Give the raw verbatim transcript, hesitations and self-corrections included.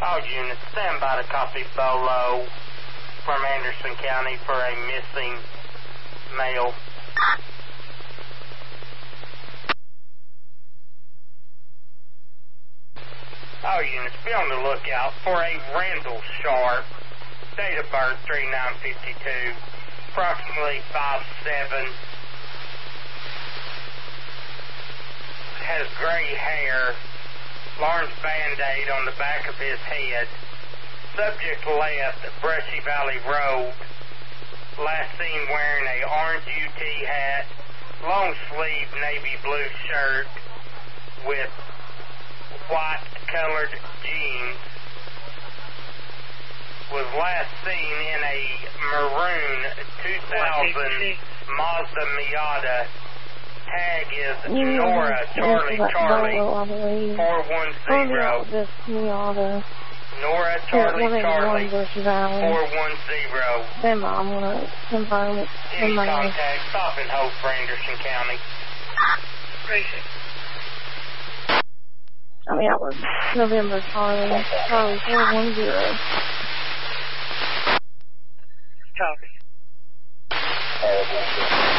All units, stand by to copy Bolo from Anderson County for a missing male. All units, be on the lookout for a Randall Sharp, date of birth three nine fifty-two, approximately five seven, has gray hair, large band-aid on the back of his head. Subject left Brushy Valley Road, last seen wearing a orange U T hat, long sleeve navy blue shirt with white colored jeans, was last seen in a maroon two thousand Mazda Miata. Tag is you Nora Charlie Charlie Bolo, four one zero. This Miata. Nora Charlie Charlie Valley. four one zero. Then Mom want to confirm it. Any contact, stop and hold for Anderson County. Appreciate it. I mean, that was November Charlie. Charlie four one zero. Copy.